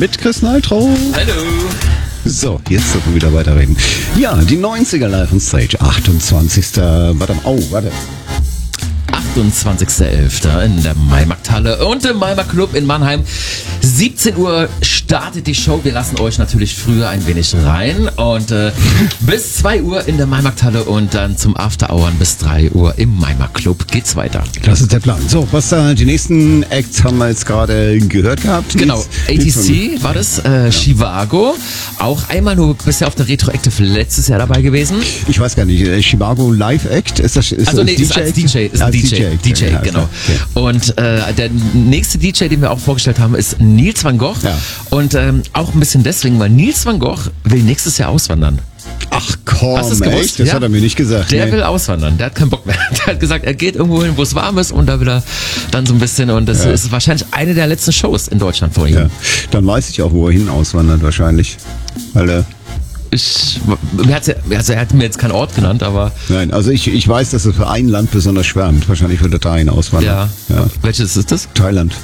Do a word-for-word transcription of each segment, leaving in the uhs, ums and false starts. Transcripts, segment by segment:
mit Chris Neitro. Hallo. So, jetzt dürfen wir wieder weiterreden. Ja, die neunziger Live on Stage, achtundzwanzigster Warte, oh, warte. achtundzwanzigster elfter in der Maimarkthalle und im Maimarkt-Club in Mannheim. siebzehn Uhr startet die Show. Wir lassen euch natürlich früher ein wenig rein. Und äh, bis zwei Uhr in der Maimarkthalle und dann zum After-Hour bis drei Uhr im Maimarkt-Club geht's weiter. Das ist der Plan. So, was da, die nächsten Acts haben wir jetzt gerade gehört gehabt. Genau, A T C war das, äh, ja. Chivago. Auch einmal nur bisher auf der Retroactive letztes Jahr dabei gewesen. Ich weiß gar nicht, äh, Chivago Live Act? Ist das, ist also das nee, D J? ist als D J. Ist ein als D J, D J, D J ja, genau. Okay. Und äh, der nächste D J, den wir auch vorgestellt haben, ist Nils van Gogh. Ja. Und ähm, auch ein bisschen deswegen, weil Nils van Gogh will nächstes Jahr auswandern. Ach komm, Hast du's gewusst? echt? Das ja. hat er mir nicht gesagt. Der nee. will auswandern, der hat keinen Bock mehr. Der hat gesagt, er geht irgendwo hin, wo es warm ist und da will er dann so ein bisschen und das ja. ist wahrscheinlich eine der letzten Shows in Deutschland vor ihm. Ja. Dann weiß ich auch, wo er hin auswandert wahrscheinlich. Weil er Ich, er, hat, also er hat mir jetzt keinen Ort genannt, aber... Nein, also ich, ich weiß, dass er für ein Land besonders schwärmt. Wahrscheinlich wird er dahin auswandern. Ja. ja. Welches ist das? Thailand.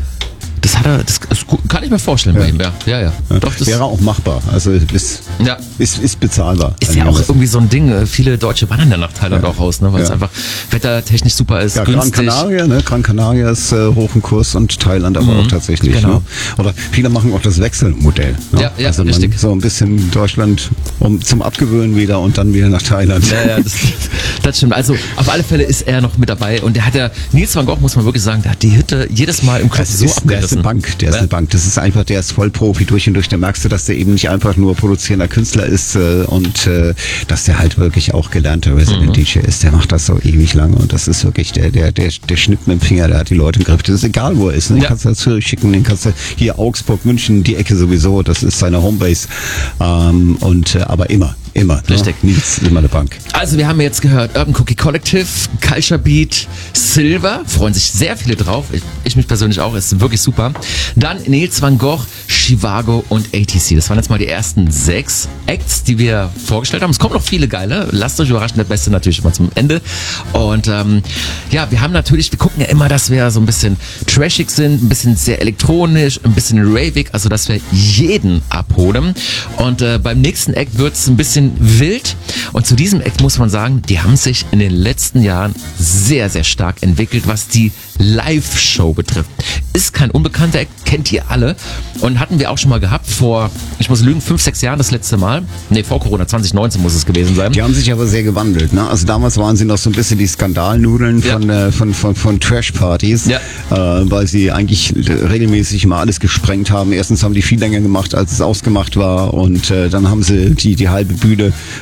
Das hat er, das, das kann ich mir vorstellen ja. bei ihm, ja. Ja, ja. ja. Doch, das wäre auch machbar. Also ist, ja. ist, ist bezahlbar. Ist ja auch irgendwie so ein Ding. Viele Deutsche wandern ja nach Thailand ja. auch aus, ne? Weil ja. es einfach wettertechnisch super ist. Ja, günstig. Gran Canaria, ne? Gran Canaria ist äh, hoch im Kurs und Thailand aber mhm. auch tatsächlich. Genau. Ne? Oder viele machen auch das Wechselmodell. Ne? Ja, ja, also man richtig. So ein bisschen Deutschland um, zum Abgewöhnen wieder und dann wieder nach Thailand. Ja, ja, das, das stimmt. Also auf alle Fälle ist er noch mit dabei und der hat ja, Nils van Gogh, muss man wirklich sagen, der hat die Hütte jedes Mal im Club so abgerissen. Der ist eine Bank, der ist eine Bank. Das ist einfach, der ist Vollprofi durch und durch. Da merkst du, dass der eben nicht einfach nur produzierender Künstler ist äh, und äh, dass der halt wirklich auch gelernter Resident mhm. D J ist. Der macht das so ewig lange und das ist wirklich, der, der, der, der schnippt mit dem Finger, der hat die Leute im Griff. Das ist egal, wo er ist. Ne? Den ja. kannst du dazu schicken, den kannst du hier Augsburg, München, die Ecke sowieso. Das ist seine Homebase. Ähm, und äh, aber immer. Immer. Richtig. Ne? Nichts, immer eine Bank. Also wir haben jetzt gehört Urban Cookie Collective, Culture Beat, Silver. Freuen sich sehr viele drauf. Ich, ich mich persönlich auch. Ist wirklich super. Dann Nils van Gogh, Chivago und A T C. Das waren jetzt mal die ersten sechs Acts, die wir vorgestellt haben. Es kommen noch viele geile. Lasst euch überraschen. Der Beste natürlich immer zum Ende. Und ähm, ja, wir haben natürlich, wir gucken ja immer, dass wir so ein bisschen trashig sind, ein bisschen sehr elektronisch, ein bisschen ravig. Also, dass wir jeden abholen. Und äh, beim nächsten Act wird es ein bisschen wild und zu diesem Act muss man sagen, die haben sich in den letzten Jahren sehr, sehr stark entwickelt, was die Live-Show betrifft. Ist kein unbekannter Act, kennt ihr alle und hatten wir auch schon mal gehabt vor, ich muss lügen, fünf, sechs Jahren das letzte Mal. Nee, vor Corona, zwanzig neunzehn muss es gewesen sein. Die haben sich aber sehr gewandelt, ne? Also damals waren sie noch so ein bisschen die Skandalnudeln ja. von, äh, von, von, von Trash-Partys, ja. äh, weil sie eigentlich regelmäßig mal alles gesprengt haben. Erstens haben die viel länger gemacht, als es ausgemacht war und äh, dann haben sie die, die halbe Bühne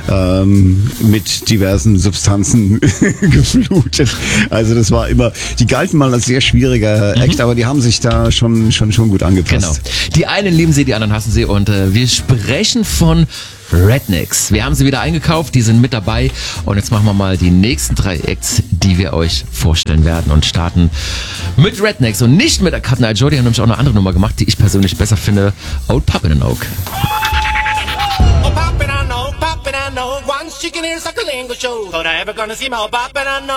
ähm, mit diversen Substanzen geflutet. Also das war immer, die galten mal als sehr schwieriger Act, mhm. aber die haben sich da schon, schon, schon gut angepasst. Genau. Die einen lieben sie, die anderen hassen sie und äh, wir sprechen von Rednecks. Wir haben sie wieder eingekauft, die sind mit dabei und jetzt machen wir mal die nächsten drei Acts, die wir euch vorstellen werden und starten mit Rednecks und nicht mit der Cut Night Joe. Die haben nämlich auch eine andere Nummer gemacht, die ich persönlich besser finde. Old Puppin' and Oak. Once chicken ears like a lingo show. Thought I ever gonna see my old bop and I know